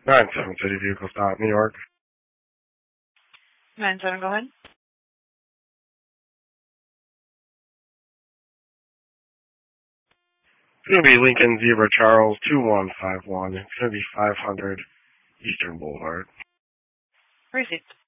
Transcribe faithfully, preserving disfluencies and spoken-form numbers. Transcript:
nine seven City Vehicle Stop, New York. nine seven, go ahead. It's going to be Lincoln Zebra Charles two one five one. It's going to be five hundred Eastern Boulevard. Received.